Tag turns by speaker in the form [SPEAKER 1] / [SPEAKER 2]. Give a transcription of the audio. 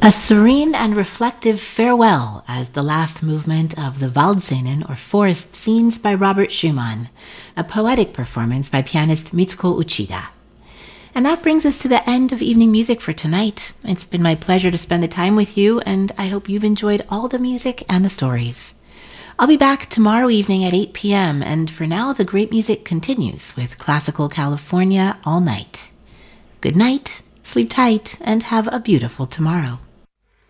[SPEAKER 1] A serene and reflective farewell as the last movement of the Waldszenen, or Forest Scenes, by Robert Schumann, a poetic performance by pianist Mitsuko Uchida. And that brings us to the end of evening music for tonight. It's been my pleasure to spend the time with you, and I hope you've enjoyed all the music and the stories. I'll be back tomorrow evening at 8 p.m., and for now, the great music continues with Classical California all night. Good night, sleep tight, and have a beautiful tomorrow.